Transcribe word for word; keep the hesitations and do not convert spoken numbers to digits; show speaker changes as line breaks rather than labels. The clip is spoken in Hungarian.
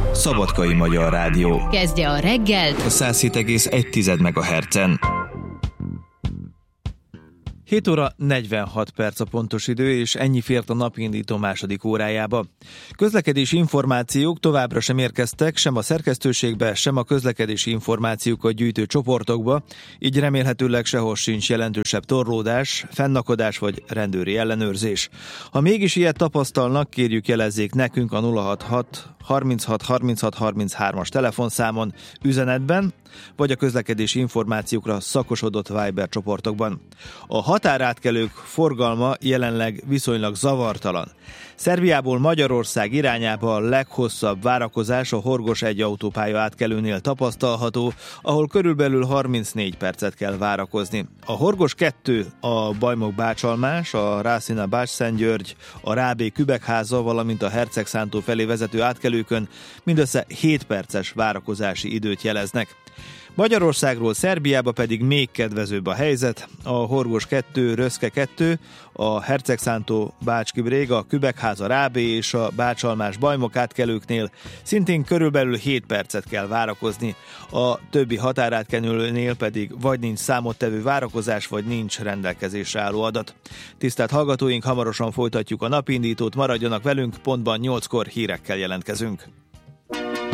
Szabadkai Magyar Rádió.
Kezdje a reggelt
a száz hét egész egy megahertzen. hét óra negyvenhat perc a pontos idő, és ennyi fért a napindító második órájába. Közlekedési információk továbbra sem érkeztek, sem a szerkesztőségbe, sem a közlekedési információkat gyűjtő csoportokba, így remélhetőleg sehol sincs jelentősebb torlódás, fennakadás vagy rendőri ellenőrzés. Ha mégis ilyet tapasztalnak, kérjük jelezzék nekünk a nulla hatvanhat harminchat harminchat harminchárom-as telefonszámon, üzenetben, vagy a közlekedési információkra szakosodott Viber csoportokban. A határátkelők forgalma jelenleg viszonylag zavartalan. Szerbiából Magyarország irányába a leghosszabb várakozás a Horgos egy autópálya átkelőnél tapasztalható, ahol körülbelül harmincnégy percet kell várakozni. A Horgos kettő, a Bajmok-Bácsalmás, a Rászina-Bács-Szentgyörgy, a Rábé Kübekháza, valamint a Hercegszántó felé vezető átkelőkön mindössze hét perces várakozási időt jeleznek. Magyarországról Szerbiába pedig még kedvezőbb a helyzet. A Horgos kettő, Röszke kettő, a Hercegszántó Bács-Kibréga, a Kübekháza Rábé és a Bácsalmás Bajmok átkelőknél szintén körülbelül hét percet kell várakozni. A többi határátkelőnél pedig vagy nincs számottevő várakozás, vagy nincs rendelkezésre álló adat. Tisztelt hallgatóink, hamarosan folytatjuk a napindítót, maradjanak velünk, pontban nyolckor hírekkel jelentkezünk.